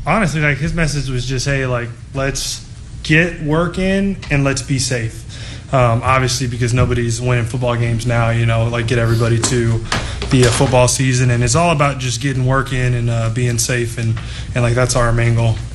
honestly, like his message was just, hey, like let's get work in and let's be safe. Obviously, because nobody's winning football games now, like get everybody to the football season, and it's all about just getting work in and being safe, and like that's our main goal.